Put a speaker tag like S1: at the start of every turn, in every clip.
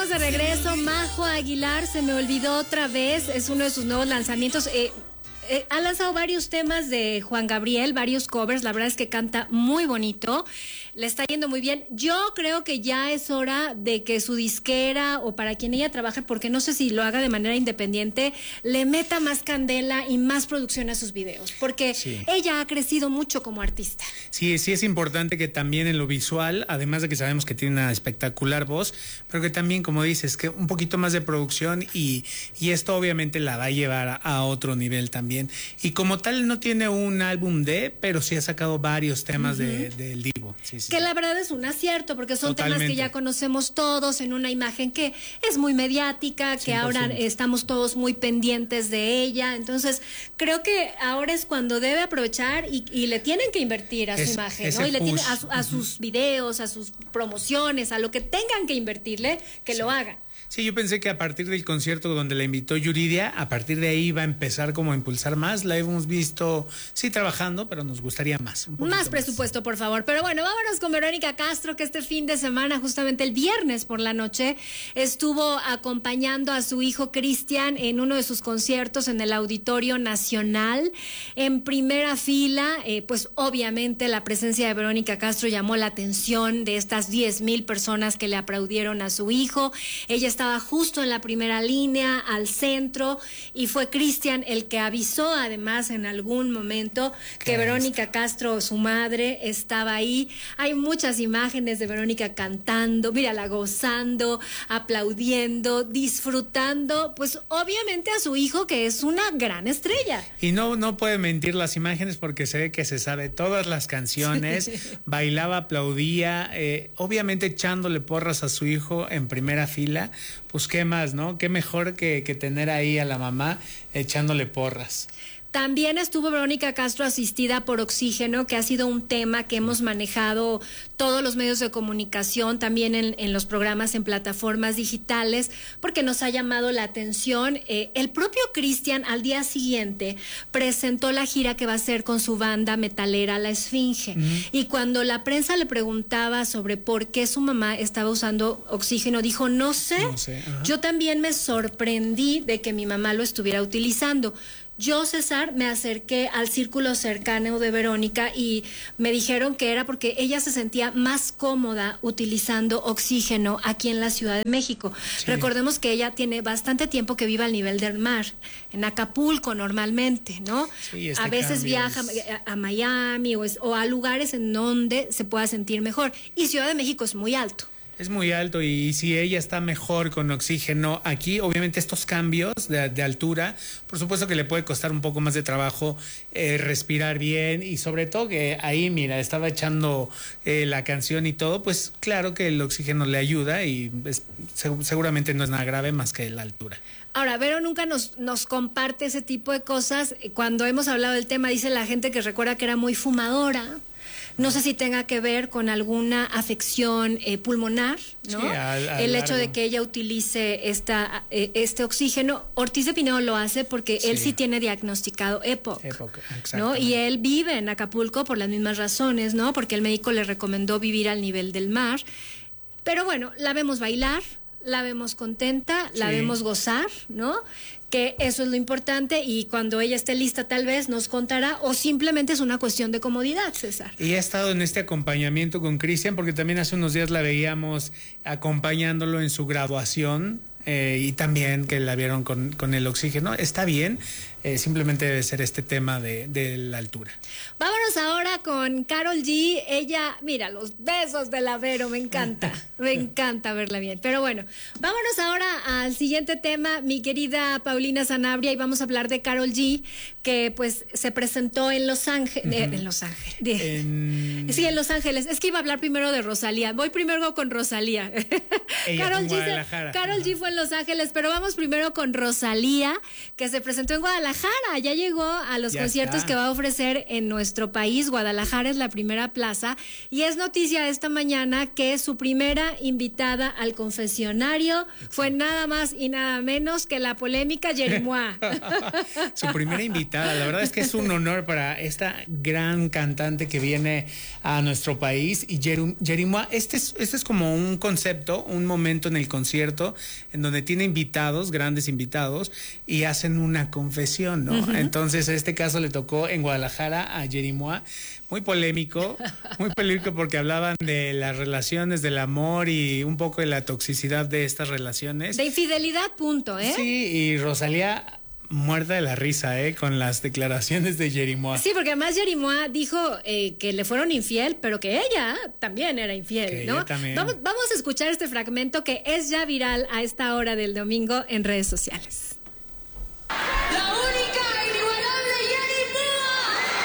S1: estamos de regreso. Majo Aguilar, se me olvidó otra vez, es uno de sus nuevos lanzamientos. Ha lanzado varios temas de Juan Gabriel, varios covers, la verdad es que canta muy bonito, le está yendo muy bien. Yo creo que ya es hora de que su disquera o para quien ella trabaje, porque no sé si lo haga de manera independiente, le meta más candela y más producción a sus videos, porque ella ha crecido mucho como artista.
S2: Sí, sí es importante que también en lo visual, además de que sabemos que tiene una espectacular voz, pero que también, como dices, que un poquito más de producción y esto obviamente la va a llevar a otro nivel también. Y como tal no tiene un álbum pero sí ha sacado varios temas del Divo. Sí,
S1: que la verdad es un acierto, porque son temas que ya conocemos todos en una imagen que es muy mediática, que 100%. Ahora estamos todos muy pendientes de ella. Entonces, creo que ahora es cuando debe aprovechar y le tienen que invertir a su imagen, ¿no? Y le tienen a sus videos, a sus promociones, a lo que tengan que invertirle, que lo hagan.
S2: Sí, yo pensé que a partir del concierto donde la invitó Yuridia, a partir de ahí iba a empezar como a impulsar más. La hemos visto, sí, trabajando, pero nos gustaría más.
S1: Más presupuesto, por favor. Pero bueno, vámonos con Verónica Castro, que este fin de semana, justamente el viernes por la noche, estuvo acompañando a su hijo Cristian en uno de sus conciertos en el Auditorio Nacional. En primera fila, pues obviamente la presencia de Verónica Castro llamó la atención de estas 10,000 personas que le aplaudieron a su hijo. Ella estaba justo en la primera línea, al centro, y fue Cristian el que avisó además en algún momento que Verónica Castro, su madre, estaba ahí. Hay muchas imágenes de Verónica cantando, mírala gozando, aplaudiendo, disfrutando, pues obviamente a su hijo, que es una gran estrella.
S2: Y no puede mentir las imágenes, porque se ve que se sabe todas las canciones, bailaba, aplaudía, obviamente echándole porras a su hijo en primera fila. Pues qué más, ¿no? Qué mejor que tener ahí a la mamá echándole porras.
S1: También estuvo Verónica Castro asistida por Oxígeno, que ha sido un tema que hemos manejado todos los medios de comunicación, también en los programas en plataformas digitales, porque nos ha llamado la atención. El propio Cristian al día siguiente presentó la gira que va a hacer con su banda metalera La Esfinge. Y cuando la prensa le preguntaba sobre por qué su mamá estaba usando Oxígeno, dijo, no sé. Yo también me sorprendí de que mi mamá lo estuviera utilizando. Yo, César, me acerqué al círculo cercano de Verónica y me dijeron que era porque ella se sentía más cómoda utilizando Oxígeno aquí en la Ciudad de México. Recordemos que ella tiene bastante tiempo que vive al nivel del mar, en Acapulco normalmente, ¿no? A veces viaja a Miami o a lugares en donde se pueda sentir mejor. Y Ciudad de México es muy alto.
S2: Es muy alto, y si ella está mejor con Oxígeno aquí, obviamente estos cambios de altura, por supuesto que le puede costar un poco más de trabajo respirar bien, y sobre todo que ahí, mira, estaba echando la canción y todo, pues claro que el oxígeno le ayuda, y seguramente no es nada grave más que la altura.
S1: Ahora, Vero nunca nos comparte ese tipo de cosas. Cuando hemos hablado del tema, dice la gente que recuerda que era muy fumadora. No sé si tenga que ver con alguna afección pulmonar, ¿no? Sí, el hecho de que ella utilice este oxígeno. Ortiz de Pinedo lo hace porque él sí tiene diagnosticado EPOC, ¿no? Y él vive en Acapulco por las mismas razones, ¿no? Porque el médico le recomendó vivir al nivel del mar. Pero bueno, la vemos bailar, la vemos contenta, la vemos gozar, ¿no? Que eso es lo importante, y cuando ella esté lista tal vez nos contará, o simplemente es una cuestión de comodidad, César.
S2: Y ha estado en este acompañamiento con Cristian, porque también hace unos días la veíamos acompañándolo en su graduación, y también que la vieron con el oxígeno. Está bien, simplemente debe ser este tema de la altura.
S1: Vámonos ahora con Karol G. Ella, mira, los besos de la Vero, me encanta verla bien. Pero bueno, vámonos ahora al siguiente tema, mi querida Paulina Sanabria, y vamos a hablar de Karol G, que pues se presentó en Los Ángeles. En Los Ángeles. Sí, en Los Ángeles. Es que iba a hablar primero de Rosalía. Voy primero con Rosalía. Karol G fue en Los Ángeles, pero vamos primero con Rosalía, que se presentó en Guadalajara Guadalajara, ya llegó a los conciertos que va a ofrecer en nuestro país. Guadalajara es la primera plaza y es noticia esta mañana que su primera invitada al confesionario fue nada más y nada menos que la polémica Yeri-Mua.
S2: Su primera invitada, la verdad es que es un honor para esta gran cantante que viene a nuestro país. Y Yeri-Mua, este es como un concepto, un momento en el concierto en donde tiene invitados, grandes invitados, y hacen una confesión, ¿no? Uh-huh. Entonces, en este caso le tocó en Guadalajara a Yeri-Mua. Muy polémico porque hablaban de las relaciones, del amor y un poco de la toxicidad de estas relaciones.
S1: De infidelidad, punto, ¿eh?
S2: Sí, y Rosalía muerta de la risa, con las declaraciones de Yeri-Mua.
S1: Sí, porque además Yeri-Mua dijo que le fueron infiel, pero que ella también era infiel,
S2: que
S1: ¿no?
S2: Ella también.
S1: Vamos a escuchar este fragmento que es ya viral a esta hora del domingo en redes sociales.
S3: La única e inigualable Yeri-Mua.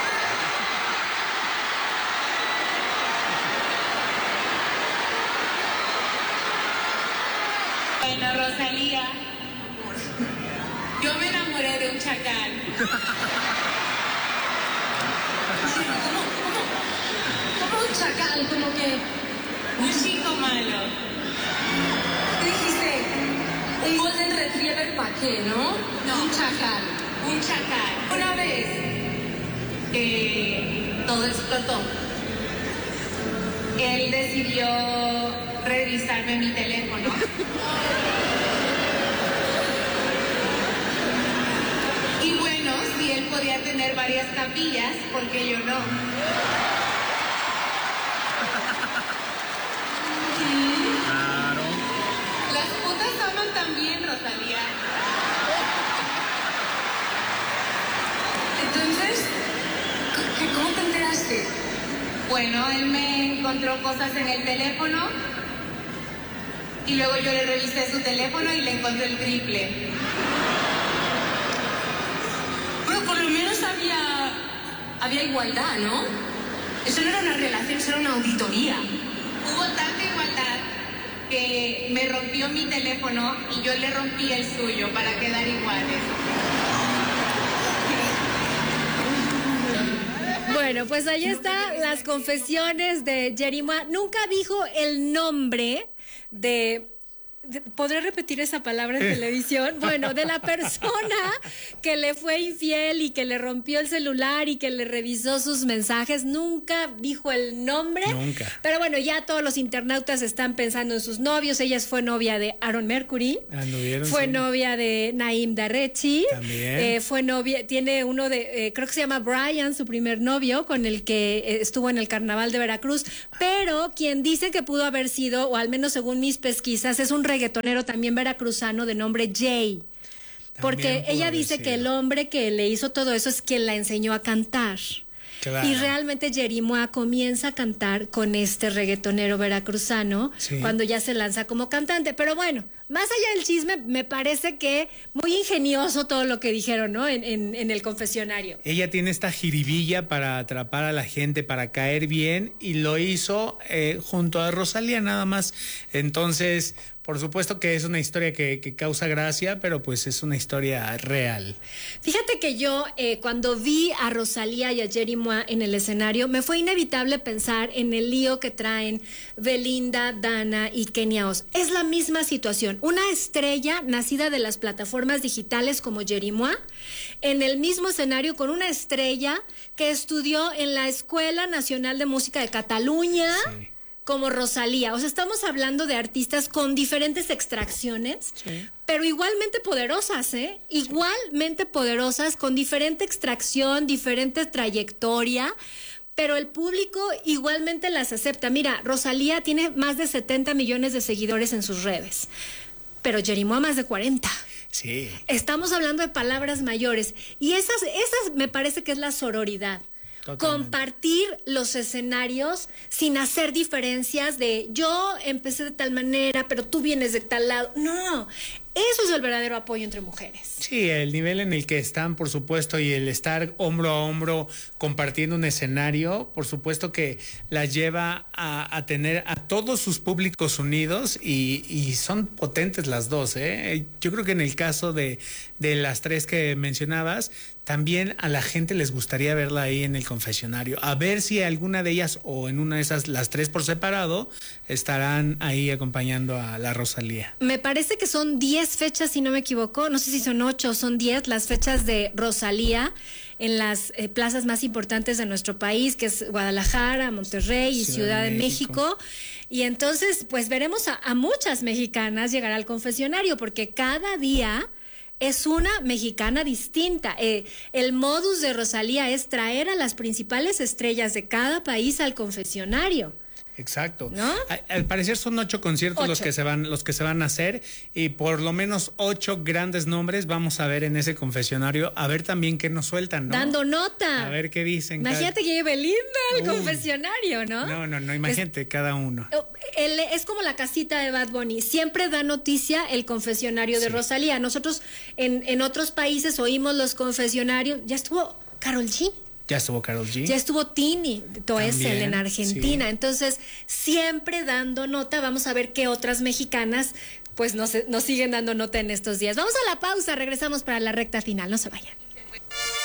S3: Bueno, Rosalía, yo me enamoré de un chacal. ¿Cómo un chacal? Como que un chico malo. ¿Qué dijiste? Un golden retriever, ¿para qué, no? No, un chacal. Un chacal. Una vez todo explotó. Él decidió revisarme mi teléfono. Y bueno, si él podía tener varias capillas, ¿por qué yo no?
S2: Claro.
S3: Las putas aman también, Rosalía. Entonces, ¿cómo te enteraste? Bueno, él me encontró cosas en el teléfono y luego yo le revisé su teléfono y le encontré el triple. Bueno, por lo menos había igualdad, ¿no? Eso no era una relación, eso era una auditoría. Hubo tanta igualdad que me rompió mi teléfono y yo le rompí el suyo para quedar iguales.
S1: Bueno, pues ahí están las confesiones de Yeri-Mua. Nunca dijo el nombre de ¿podré repetir esa palabra en televisión? Bueno, de la persona que le fue infiel y que le rompió el celular y que le revisó sus mensajes. Nunca dijo el nombre.
S2: Nunca.
S1: Pero bueno, ya todos los internautas están pensando en sus novios. Ella fue novia de Aaron Mercury. Fue novia de Naim Darrechi.
S2: También.
S1: Fue novia, tiene uno de, creo que se llama Brian, su primer novio, con el que estuvo en el Carnaval de Veracruz. Pero quien dice que pudo haber sido, o al menos según mis pesquisas, es un reggaetonero también veracruzano de nombre Jay. Porque ella dice que el hombre que le hizo todo eso es quien la enseñó a cantar. Claro. Y realmente Yeri-Mua comienza a cantar con este reggaetonero veracruzano cuando ya se lanza como cantante. Pero bueno, más allá del chisme, me parece que muy ingenioso todo lo que dijeron, ¿no? En el confesionario.
S2: Ella tiene esta jiribilla para atrapar a la gente, para caer bien, y lo hizo junto a Rosalía nada más. Entonces, por supuesto que es una historia que causa gracia, pero pues es una historia real.
S1: Fíjate que yo cuando vi a Rosalía y a Yeri-Mua en el escenario, me fue inevitable pensar en el lío que traen Belinda, Dana y Kenia Oz. Es la misma situación. Una estrella nacida de las plataformas digitales como Yeri-Mua, en el mismo escenario con una estrella que estudió en la Escuela Nacional de Música de Cataluña. Sí. Como Rosalía. O sea, estamos hablando de artistas con diferentes extracciones, pero igualmente poderosas, igualmente poderosas, con diferente extracción, diferente trayectoria, pero el público igualmente las acepta. Mira, Rosalía tiene más de 70 millones de seguidores en sus redes, pero Yeri-Mua más de 40.
S2: Sí.
S1: Estamos hablando de palabras mayores, y esas me parece que es la sororidad. Totalmente. Compartir los escenarios sin hacer diferencias de yo empecé de tal manera, pero tú vienes de tal lado. No, Eso es el verdadero apoyo entre mujeres.
S2: Sí, el nivel en el que están, por supuesto, y el estar hombro a hombro compartiendo un escenario, por supuesto que las lleva a tener a todos sus públicos unidos y son potentes las dos, ¿eh? Yo creo que en el caso de las tres que mencionabas, también a la gente les gustaría verla ahí en el confesionario, a ver si alguna de ellas o en una de esas, las tres por separado, estarán ahí acompañando a la Rosalía.
S1: Me parece que son 10 fechas, si no me equivoco, no sé si son 8 o son 10 las fechas de Rosalía en las plazas más importantes de nuestro país, que es Guadalajara, Monterrey y Ciudad de México. Y entonces, pues veremos a muchas mexicanas llegar al confesionario, porque cada día es una mexicana distinta. El modus de Rosalía es traer a las principales estrellas de cada país al confesionario.
S2: Exacto.
S1: ¿No?
S2: Al parecer son 8 conciertos
S1: 8.
S2: los que se van a hacer, y por lo menos 8 grandes nombres vamos a ver en ese confesionario, a ver también qué nos sueltan, ¿no?
S1: Dando nota.
S2: A ver qué dicen.
S1: Imagínate que llegue Belinda al confesionario, ¿no?
S2: No, imagínate cada uno.
S1: Es como la casita de Bad Bunny, siempre da noticia el confesionario de Rosalía. Nosotros en otros países oímos los confesionarios, ya estuvo Karol G.
S2: Ya estuvo Karol G.
S1: Ya estuvo Tini Toessel en Argentina.
S2: Sí.
S1: Entonces, siempre dando nota. Vamos a ver qué otras mexicanas pues nos siguen dando nota en estos días. Vamos a la pausa, regresamos para la recta final. No se vayan.